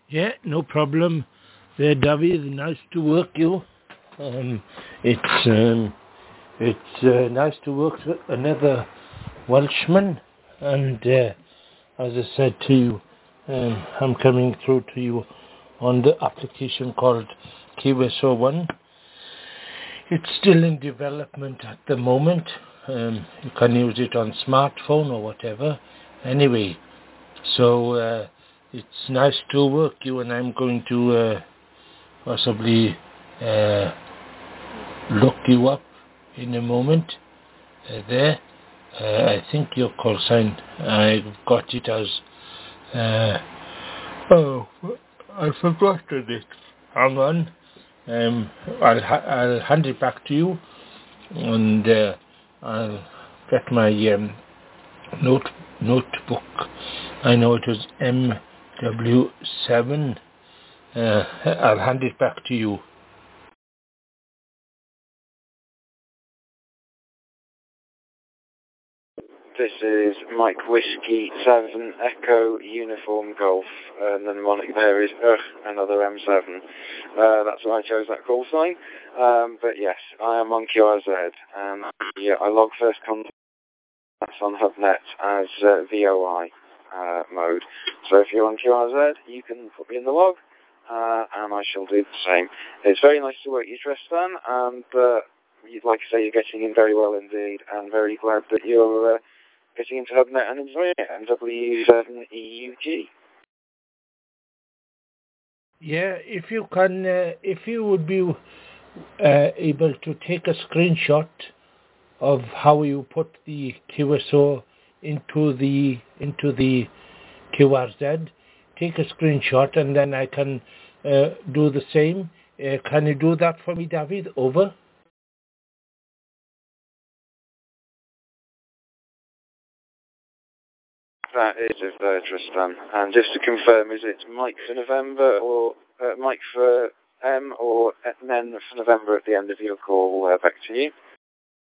Yeah, no problem. There, David. Nice to work you. It's nice to work with another Welshman, and as I said to you, I'm coming through to you on the application called QSO1. It's still in development at the moment. You can use it on smartphone or whatever. Anyway, so it's nice to work you, and I'm going to possibly look you up in a moment. There, I think your call sign, I've got it as, oh, I forgotten it. Hang on. I'll hand it back to you, and I'll get my notebook. I know it was MW7. I'll hand it back to you. This is Mike Whiskey 7 Echo Uniform Golf, and the mnemonic there is another M7. That's why I chose that call sign. But yes, I am on QRZ, and I log first contact on HubNet as VOI mode. So if you're on QRZ, you can put me in the log, and I shall do the same. It's very nice to work you, Tristan, and like I say, you're getting in very well indeed, and very glad that you're getting into HubNet and enjoying it. MW7EUG. Yeah, if you can, if you would be able to take a screenshot of how you put the QSO into the QRZ, take a screenshot, and then I can do the same. Can you do that for me, David? Over. That is it there, Tristan. And just to confirm, is it Mike for November, or Mike for M, or then for November at the end of your call? Back to you.